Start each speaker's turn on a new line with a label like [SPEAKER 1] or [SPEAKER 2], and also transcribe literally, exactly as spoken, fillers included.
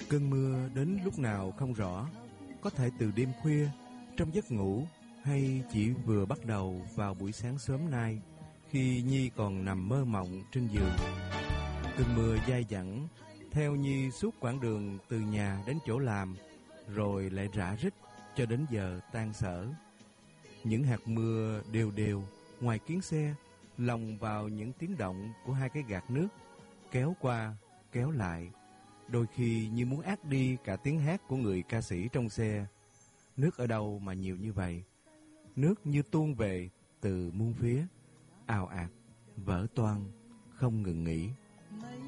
[SPEAKER 1] Cơn mưa đến lúc nào không rõ, có thể từ đêm khuya, trong giấc ngủ, hay chỉ vừa bắt đầu vào buổi sáng sớm nay, khi Nhi còn nằm mơ mộng trên giường. Cơn mưa dai dẳng theo Nhi suốt quãng đường từ nhà đến chỗ làm, rồi lại rã rít cho đến giờ tan sở. Những hạt mưa đều đều ngoài kiếng xe lồng vào những tiếng động của hai cái gạt nước kéo qua kéo lại, đôi khi như muốn át đi cả tiếng hát của người ca sĩ trong xe. Nước ở đâu mà nhiều như vậy? Nước như tuôn về từ muôn phía, ào ạt, vỡ toang, không ngừng nghỉ.